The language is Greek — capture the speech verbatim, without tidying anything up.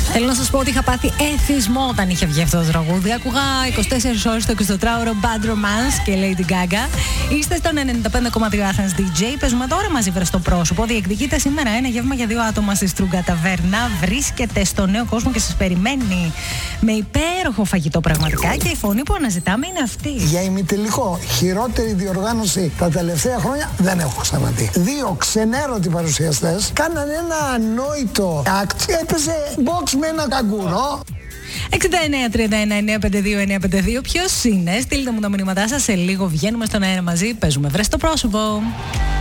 Θέλω να σας πω ότι είχα πάθει εθισμό όταν είχε βγει αυτό το τραγούδι. Άκουγα είκοσι τέσσερις ώρες το εικοσιτετράωρο Bad Romance και Lady Gaga. Είστε στον ενενήντα πέντε κόμμα δύο Athens ντι τζέι. Παίζουμε τώρα μαζί βρε στο πρόσωπο. Διεκδικείτε σήμερα ένα γεύμα για δύο άτομα στη Στρούγκα Ταβέρνα. Βρίσκεται στο νέο κόσμο και σας περιμένει με υπέροχο φαγητό πραγματικά. Και η φωνή που αναζητάμε είναι αυτή. Για ημιτελικό, χειρότερη διοργάνωση τα τελευταία χρόνια δεν έχω ξαναδεί. Δύο ξενέρωτοι παρουσιαστές κάνανε ένα ανόητο act. Έπαιζε box με ένα καγκουρό. εξήντα εννέα τριάντα ένα εννιακόσια πενήντα δύο εννιακόσια πενήντα δύο. Ποιος είναι? Στείλτε μου τα μηνύματά σας. Σε λίγο βγαίνουμε στον αέρα μαζί. Παίζουμε βρε στο πρόσωπο.